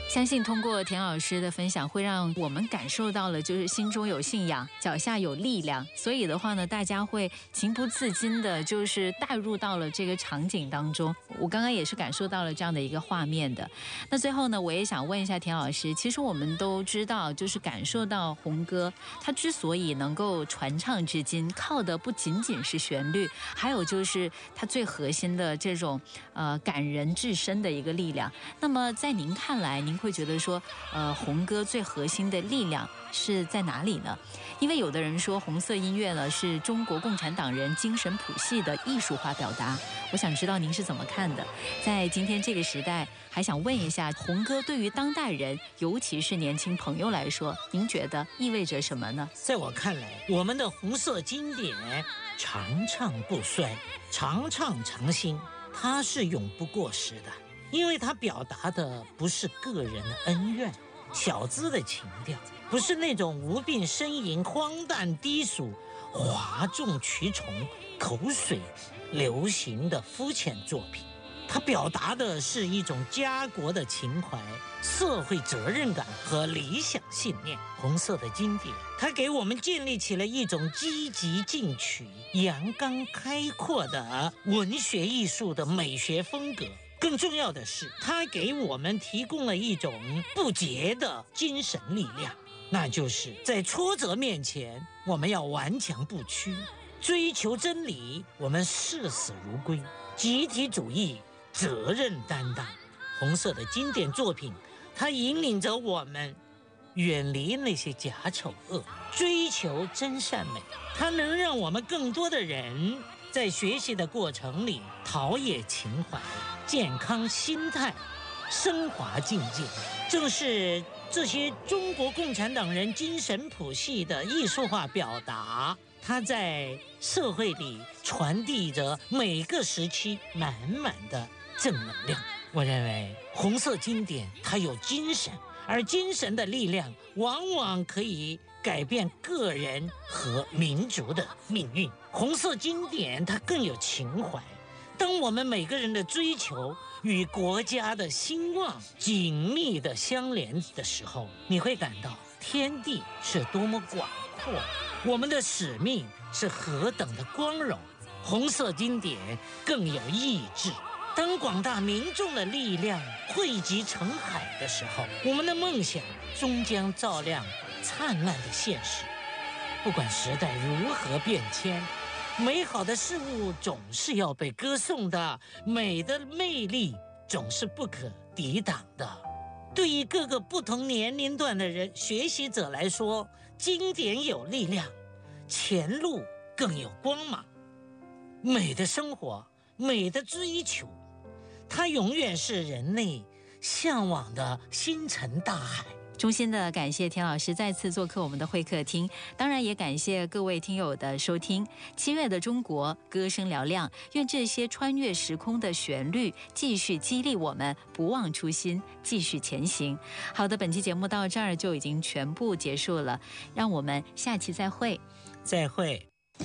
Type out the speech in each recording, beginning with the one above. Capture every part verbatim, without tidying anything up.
相信通过田老师的分享，会让我们感受到了，就是心中有信仰，脚下有力量。所以的话呢，大家会情不自禁的，就是带入到了这个场景当中。我刚刚也是感受到了这样的一个画面的。那最后呢，我也想问一下田老师，其实我们都知道，就是感受到红歌他之所以能够传唱至今，靠的不仅仅是旋律，还有就是他最核心的这种呃感人至深的一个力量。那么在您看来，您会觉得说，呃，红歌最核心的力量是在哪里呢？因为有的人说红色音乐呢是中国共产党人精神谱系的艺术化表达，我想知道您是怎么看的？在今天这个时代，还想问一下，红歌对于当代人，尤其是年轻朋友来说，您觉得意味着什么呢？ 在我看来，我们的红色经典长唱不衰，长唱长新，它是永不过时的。因为它表达的不是个人的恩怨、小资的情调，不是那种无病呻吟、荒诞低俗、哗众取宠、口水流行的肤浅作品。它表达的是一种家国的情怀、社会责任感和理想信念。红色的经典，它给我们建立起了一种积极进取、阳刚开阔的文学艺术的美学风格。更重要的是，它给我们提供了一种不竭的精神力量，那就是在挫折面前，我们要顽强不屈，追求真理，我们视死如归，集体主义，责任担当。红色的经典作品，它引领着我们远离那些假丑恶，追求真善美。它能让我们更多的人在学习的过程里陶冶情怀，健康心态，升华境界。正是这些中国共产党人精神谱系的艺术化表达，它在社会里传递着每个时期满满的正能量。我认为红色经典它有精神，而精神的力量往往可以改变个人和民族的命运。红色经典它更有情怀，当我们每个人的追求与国家的兴旺紧密的相连的时候，你会感到天地是多么广阔，我们的使命是何等的光荣。红色经典更有意志，当广大民众的力量汇集成海的时候，我们的梦想终将照亮灿烂的现实。不管时代如何变迁，美好的事物总是要被歌颂的，美的魅力总是不可抵挡的。对于各个不同年龄段的人学习者来说，经典有力量，前路更有光芒。美的生活，美的追求，它永远是人类向往的星辰大海。 衷心的感谢田老师再次做客我们的会客厅，当然也感谢各位听友的收听。七月的中国，歌声嘹亮，愿这些穿越时空的旋律继续激励我们不忘初心，继续前行。好的，本期节目到这儿就已经全部结束了，让我们下期再会。 再会。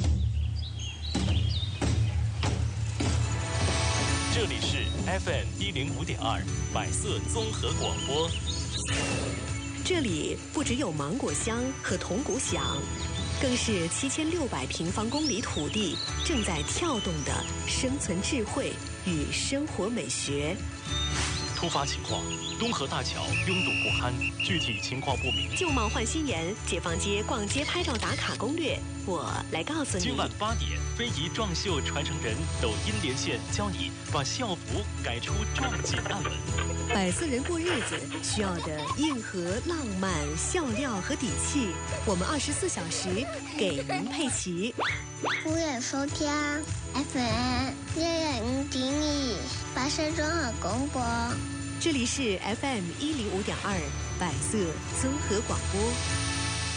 这里是 F M 一零五点二百色综合广播。 这里不只有芒果香和铜鼓响，更是七千六百平方公里土地正在跳动的生存智慧与生活美学。 突发情况，东河大桥拥堵不堪，具体情况不明。 旧貌换新颜，解放街逛街拍照打卡攻略，我来告诉你。 今晚八点，非遗壮秀传承人抖音连线，教你把校服改出壮锦暗纹。 百色人过日子需要的硬核、浪漫、笑料和底气，我们二十四小时给您配齐。 欢迎收听 F M 一零五点二百色综合广播， 这里是 F M 一零五点二百色综合广播。